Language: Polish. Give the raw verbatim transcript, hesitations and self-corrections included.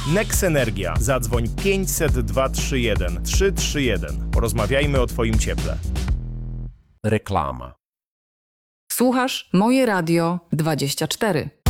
Nex Energia. Zadzwoń pięćset dwa trzy jeden trzy trzy jeden. Porozmawiajmy o Twoim cieple. Reklama. Słuchasz Moje Radio dwadzieścia cztery.